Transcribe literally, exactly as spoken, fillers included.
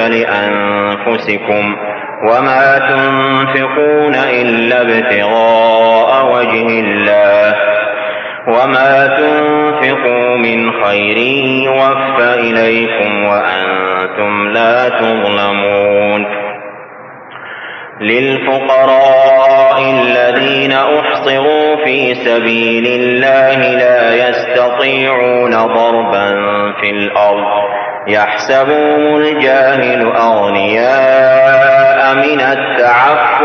فلأنفسكم وما تنفقون إلا ابتغاء وجه الله وما تنفقوا من خير يوفى إليكم وأنتم لا تظلمون. للفقراء الذين أحصروا في سبيل الله لا يستطيعون ضربا في الأرض يحسبهم الجاهل أغنياء من التعفف